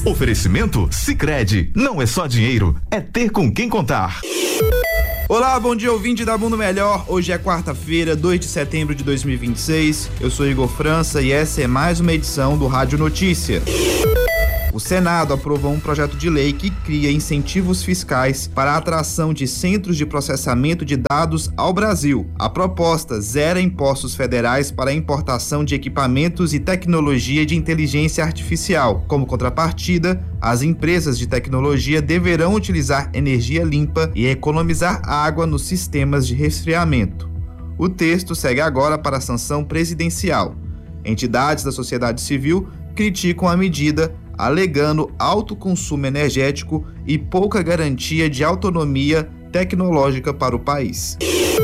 Oferecimento Sicredi, não é só dinheiro, é ter com quem contar. Olá, bom dia, ouvinte da Mundo Melhor. Hoje é quarta-feira, 2 de setembro de 2026. Eu sou Igor França e essa é mais uma edição do Rádio Notícia. O Senado aprovou um projeto de lei que cria incentivos fiscais para a atração de centros de processamento de dados ao Brasil. A proposta zera impostos federais para a importação de equipamentos e tecnologia de inteligência artificial. Como contrapartida, as empresas de tecnologia deverão utilizar energia limpa e economizar água nos sistemas de resfriamento. O texto segue agora para a sanção presidencial. Entidades da sociedade civil criticam a medida, alegando alto consumo energético e pouca garantia de autonomia tecnológica para o país.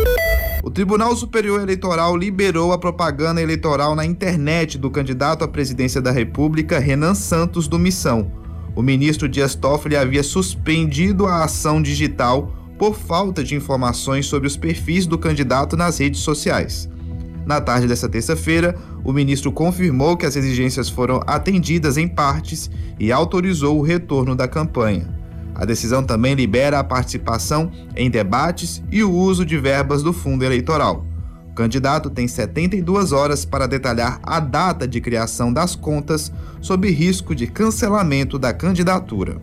O Tribunal Superior Eleitoral liberou a propaganda eleitoral na internet do candidato à presidência da República, Renan Santos, do Missão. O ministro Dias Toffoli havia suspendido a ação digital por falta de informações sobre os perfis do candidato nas redes sociais. Na tarde desta terça-feira, o ministro confirmou que as exigências foram atendidas em partes e autorizou o retorno da campanha. A decisão também libera a participação em debates e o uso de verbas do fundo eleitoral. O candidato tem 72 horas para detalhar a data de criação das contas, sob risco de cancelamento da candidatura.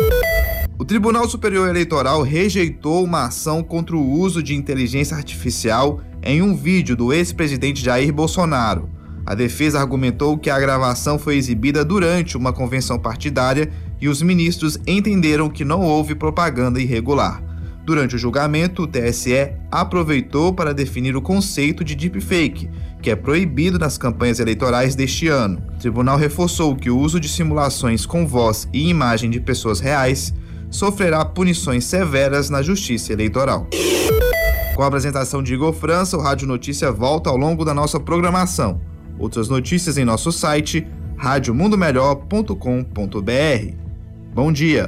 O Tribunal Superior Eleitoral rejeitou uma ação contra o uso de inteligência artificial em um vídeo do ex-presidente Jair Bolsonaro. A defesa argumentou que a gravação foi exibida durante uma convenção partidária e os ministros entenderam que não houve propaganda irregular. Durante o julgamento, o TSE aproveitou para definir o conceito de deepfake, que é proibido nas campanhas eleitorais deste ano. O tribunal reforçou que o uso de simulações com voz e imagem de pessoas reais sofrerá punições severas na Justiça Eleitoral. Com a apresentação de Igor França, o Rádio Notícia volta ao longo da nossa programação. Outras notícias em nosso site, radiomundomelhor.com.br. Bom dia.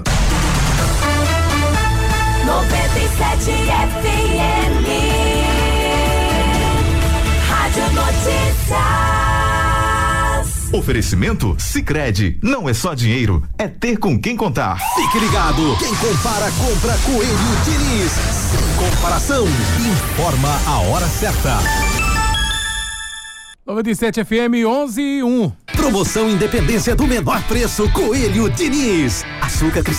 97 FM, Rádio Notícias. Oferecimento Sicredi, não é só dinheiro, é ter com quem contar. Fique ligado, quem compara compra Coelho Diniz. Sem comparação, informa a hora certa. 97 FM 11:01. Promoção Independência do menor preço Coelho Diniz. Açúcar